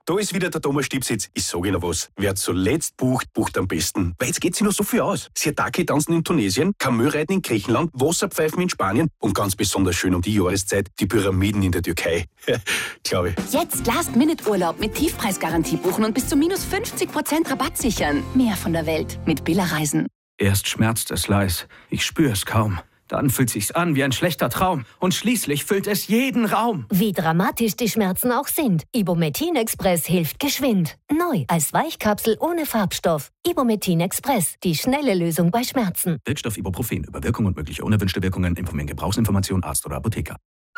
da ist wieder der Thomas Stipsitz. Ich sage Ihnen was, wer zuletzt bucht, bucht am besten. Weil jetzt geht sich noch so viel aus. Sirtaki tanzen in Tunesien, Kamelreiten in Griechenland, Wasserpfeifen in Spanien und ganz besonders schön um die Jahreszeit die Pyramiden in der Türkei. Glaube ich. Jetzt Last-Minute-Urlaub mit Tiefpreisgarantie buchen und bis zu minus 50% Rabatt sichern. Mehr von der Welt mit Billa Reisen. Erst schmerzt es leis, ich spüre es kaum. Dann fühlt sich's an wie ein schlechter Traum. Und schließlich füllt es jeden Raum. Wie dramatisch die Schmerzen auch sind. Ibumetin Express hilft geschwind. Neu als Weichkapsel ohne Farbstoff. Ibumetin Express. Die schnelle Lösung bei Schmerzen. Wirkstoff Ibuprofen. Über Wirkung und mögliche unerwünschte Wirkungen informieren Gebrauchsinformation Arzt oder Apotheker.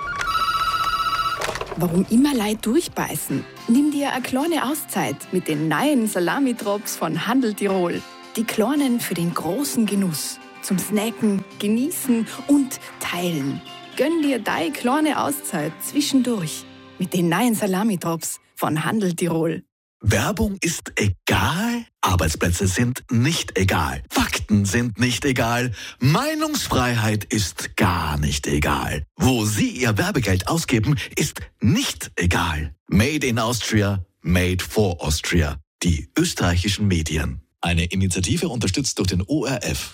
Warum immer Leid durchbeißen? Nimm dir eine kleine Auszeit mit den neuen Salami-Drops von Handel Tirol. Die kleinen für den großen Genuss. Zum Snacken, Genießen und Teilen. Gönn dir deine kleine Auszeit zwischendurch mit den neuen Salami-Drops von Handel Tirol. Werbung ist egal, Arbeitsplätze sind nicht egal, Fakten sind nicht egal, Meinungsfreiheit ist gar nicht egal. Wo Sie Ihr Werbegeld ausgeben, ist nicht egal. Made in Austria, made for Austria. Die österreichischen Medien. Eine Initiative unterstützt durch den ORF.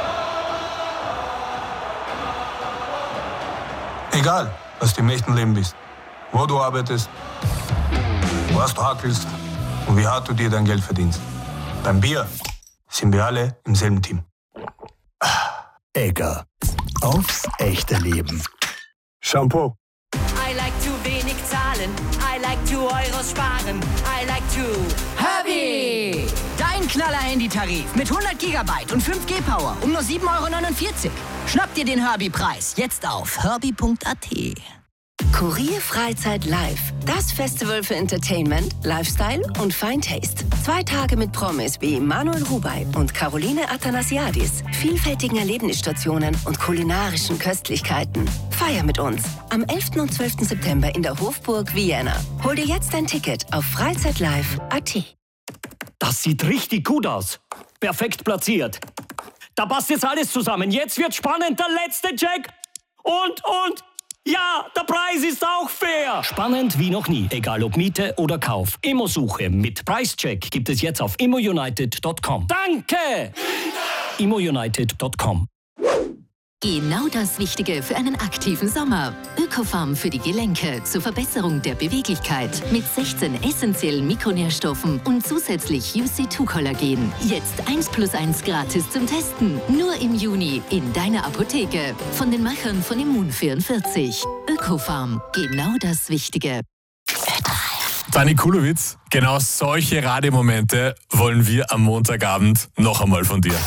Egal, was du im echten Leben bist, wo du arbeitest, was du hackelst und wie hart du dir dein Geld verdienst. Beim Bier sind wir alle im selben Team. Egger. Aufs echte Leben. Shampoo. I like to wenig zahlen. I like to Euros sparen. I like to Herbie! Dein Knaller-Handytarif mit 100 GB und 5G-Power um nur 7,49 €. Schnapp dir den Herbie-Preis jetzt auf herbie.at. Kurier Freizeit Live. Das Festival für Entertainment, Lifestyle und Fine Taste. 2 Tage mit Promis wie Manuel Rubey und Caroline Athanasiadis, vielfältigen Erlebnisstationen und kulinarischen Köstlichkeiten. Feier mit uns am 11. und 12. September in der Hofburg Vienna. Hol dir jetzt ein Ticket auf freizeitlive.at. Das sieht richtig gut aus. Perfekt platziert. Da passt jetzt alles zusammen. Jetzt wird spannend. Der letzte Check. Und... ja, der Preis ist auch fair. Spannend wie noch nie. Egal ob Miete oder Kauf. Immosuche mit Preischeck gibt es jetzt auf immounited.com. Danke! immounited.com. Genau das Wichtige für einen aktiven Sommer. Ökofarm für die Gelenke zur Verbesserung der Beweglichkeit mit 16 essentiellen Mikronährstoffen und zusätzlich UC2-Kollagen. Jetzt 1+1 gratis zum Testen. Nur im Juni in deiner Apotheke. Von den Machern von Immun44. Ökofarm. Genau das Wichtige. Dani Kulowitz, genau solche Radiomomente wollen wir am Montagabend noch einmal von dir.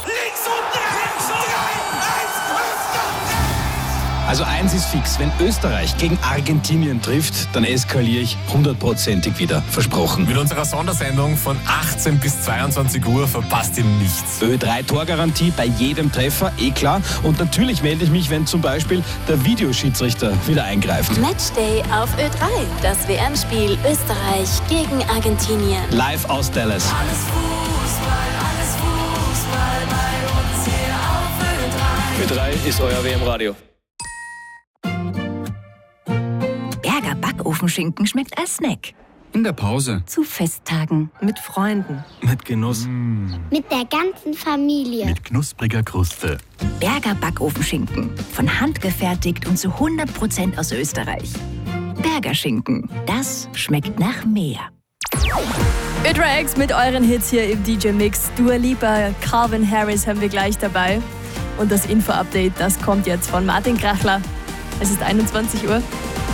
Also eins ist fix, wenn Österreich gegen Argentinien trifft, dann eskaliere ich 100%ig wieder. Versprochen. Mit unserer Sondersendung von 18 bis 22 Uhr verpasst ihr nichts. Ö3-Torgarantie bei jedem Treffer, klar. Und natürlich melde ich mich, wenn zum Beispiel der Videoschiedsrichter wieder eingreift. Matchday auf Ö3. Das WM-Spiel Österreich gegen Argentinien. Live aus Dallas. Alles Fußball bei uns hier auf Ö3. Ö3 ist euer WM-Radio. Berger Backofenschinken schmeckt als Snack. In der Pause. Zu Festtagen. Mit Freunden. Mit Genuss. Mit der ganzen Familie. Mit knuspriger Kruste. Berger Backofenschinken. Von Hand gefertigt und zu 100% aus Österreich. Berger Schinken. Das schmeckt nach mehr. Ö3X mit euren Hits hier im DJ-Mix. Dua Lipa, Calvin Harris haben wir gleich dabei. Und das Info-Update, das kommt jetzt von Martin Krachler. Es ist 21 Uhr.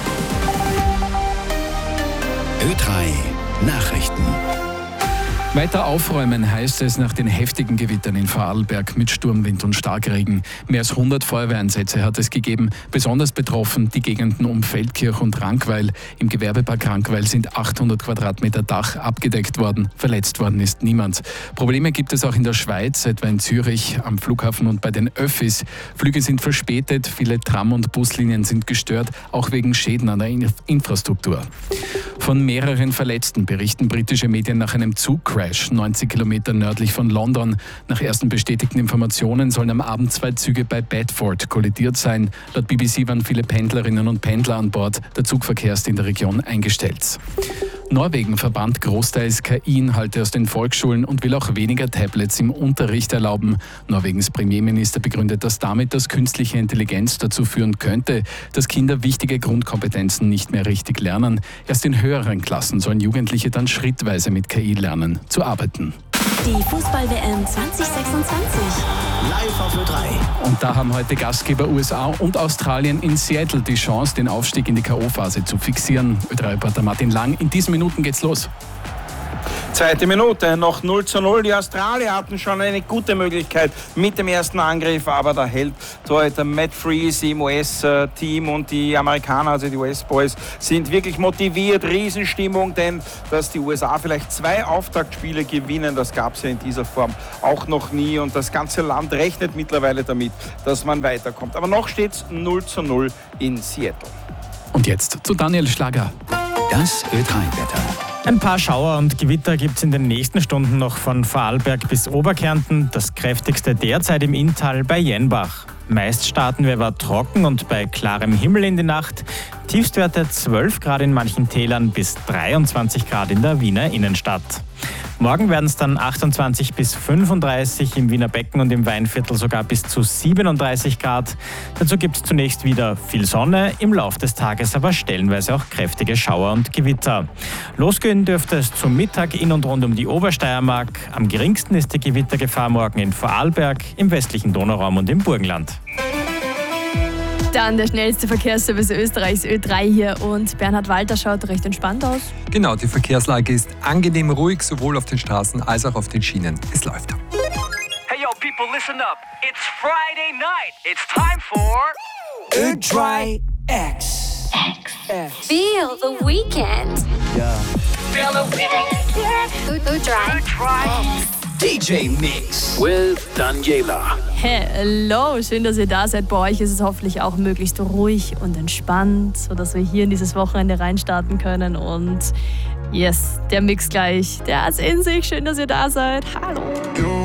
Ö3 Nachrichten. Weiter aufräumen heißt es nach den heftigen Gewittern in Vorarlberg mit Sturmwind und Starkregen. Mehr als 100 Feuerwehreinsätze hat es gegeben. Besonders betroffen die Gegenden um Feldkirch und Rankweil. Im Gewerbepark Rankweil sind 800 Quadratmeter Dach abgedeckt worden. Verletzt worden ist niemand. Probleme gibt es auch in der Schweiz, etwa in Zürich, am Flughafen und bei den Öffis. Flüge sind verspätet, viele Tram- und Buslinien sind gestört, auch wegen Schäden an der Infrastruktur. Von mehreren Verletzten berichten britische Medien nach einem Zugcrash 90 Kilometer nördlich von London. Nach ersten bestätigten Informationen sollen am Abend 2 Züge bei Bedford kollidiert sein. Laut BBC waren viele Pendlerinnen und Pendler an Bord. Der Zugverkehr ist in der Region eingestellt. Norwegen verbannt großteils KI-Inhalte aus den Volksschulen und will auch weniger Tablets im Unterricht erlauben. Norwegens Premierminister begründet das damit, dass künstliche Intelligenz dazu führen könnte, dass Kinder wichtige Grundkompetenzen nicht mehr richtig lernen. Erst in höheren Klassen sollen Jugendliche dann schrittweise mit KI lernen, zu arbeiten. Die Fußball-WM 2026. Live auf Ö3. Und da haben heute Gastgeber USA und Australien in Seattle die Chance, den Aufstieg in die K.O.-Phase zu fixieren. Ö3-Reporter Martin Lang, in diesen Minuten geht's los. Zweite Minute, noch 0:0. Die Australier hatten schon eine gute Möglichkeit mit dem ersten Angriff, aber da hält Torhüter Matt Freese im US-Team und die Amerikaner, also die US-Boys, sind wirklich motiviert. Riesenstimmung, denn dass die USA vielleicht 2 Auftaktspiele gewinnen, das gab es ja in dieser Form auch noch nie und das ganze Land rechnet mittlerweile damit, dass man weiterkommt. Aber noch steht es 0:0 in Seattle. Und jetzt zu Daniel Schlager. Das Ö3-Wetter. Ein paar Schauer und Gewitter gibt es in den nächsten Stunden noch von Vorarlberg bis Oberkärnten. Das kräftigste derzeit im Inntal bei Jenbach. Meist starten wir aber trocken und bei klarem Himmel in die Nacht. Tiefstwerte 12 Grad in manchen Tälern bis 23 Grad in der Wiener Innenstadt. Morgen werden es dann 28 bis 35, im Wiener Becken und im Weinviertel sogar bis zu 37 Grad. Dazu gibt es zunächst wieder viel Sonne, im Lauf des Tages aber stellenweise auch kräftige Schauer und Gewitter. Losgehen dürfte es zum Mittag in und rund um die Obersteiermark. Am geringsten ist die Gewittergefahr morgen in Vorarlberg, im westlichen Donauraum und im Burgenland. Dann der schnellste Verkehrsservice Österreichs, Ö3 hier, und Bernhard Walter schaut recht entspannt aus. Genau, die Verkehrslage ist angenehm ruhig, sowohl auf den Straßen als auch auf den Schienen. Es läuft. Hey yo people, listen up. It's Friday night. It's time for Ö3 X. Feel the weekend. Yeah. Feel the weekend. Ö3 DJ Mix. With Daniela. Hello, schön, dass ihr da seid. Bei euch ist es hoffentlich auch möglichst ruhig und entspannt, sodass wir hier in dieses Wochenende reinstarten können. Und yes, der Mix gleich, der hat's in sich. Schön, dass ihr da seid. Hallo.